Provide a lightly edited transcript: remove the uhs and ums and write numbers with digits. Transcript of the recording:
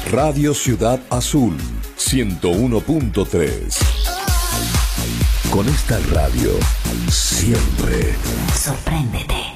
Radio Ciudad Azul 101.3. Con esta radio siempre sorpréndete.